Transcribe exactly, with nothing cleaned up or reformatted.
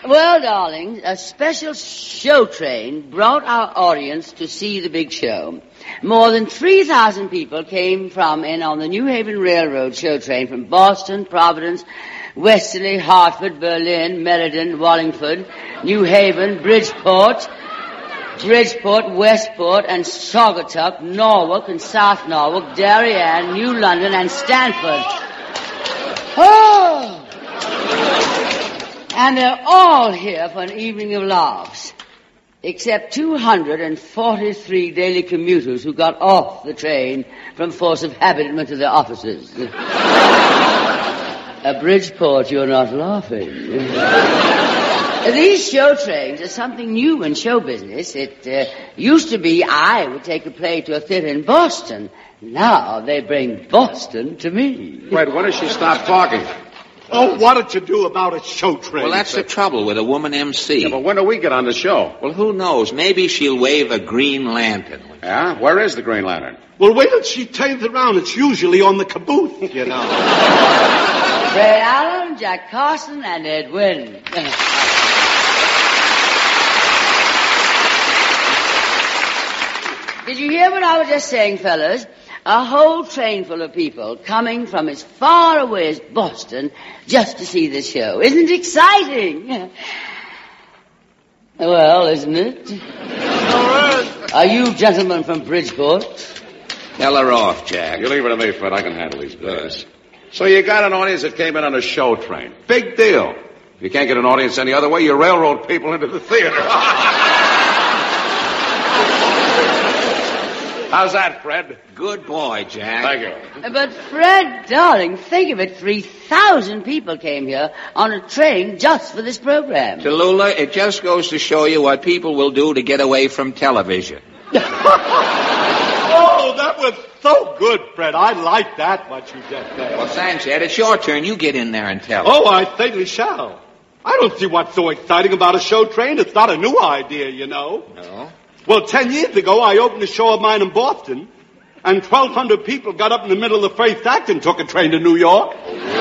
Well, darlings, a special show train brought our audience to see the big show. More than three thousand people came from and on the New Haven Railroad show train from Boston, Providence, Westerly, Hartford, Berlin, Meriden, Wallingford, New Haven, Bridgeport, Bridgeport, Westport, and Saugatuck, Norwalk, and South Norwalk, Darien, New London, and Stanford. Oh! And they're all here for an evening of laughs, except two hundred forty-three daily commuters who got off the train from force of habit and went to their offices. At Bridgeport, you're not laughing. These show trains are something new in show business. It uh, used to be I would take a play to a theater in Boston. Now they bring Boston to me. Wait, when does she stop talking? Oh, what did you do about a show train? Well, that's the trouble with a woman M C. Yeah, but when do we get on the show? Well, who knows? Maybe she'll wave a green lantern. Yeah? Where is the green lantern? Well, wait till she turns around. It's usually on the caboose, you know. Ray Allen, Jack Carson, and Ed Wynn. Did you hear what I was just saying, fellas? A whole train full of people coming from as far away as Boston just to see this show. Isn't it exciting? Well, isn't it? Are you gentlemen from Bridgeport? Tell her off, Jack. You leave it to me, Fred. I can handle these guys. So you got an audience that came in on a show train. Big deal. If you can't get an audience any other way, you railroad people into the theater. How's that, Fred? Good boy, Jack. Thank you. But, Fred, darling, think of it. three thousand people came here on a train just for this program. Tallulah, it just goes to show you what people will do to get away from television. Oh, that was so good, Fred. I like that, what you just said. Well, thanks, Ed. It's your turn. You get in there and tell Oh, I certainly shall. I don't see what's so exciting about a show train. It's not a new idea, you know. No? Well, ten years ago, I opened a show of mine in Boston, and twelve hundred people got up in the middle of the first act and took a train to New York.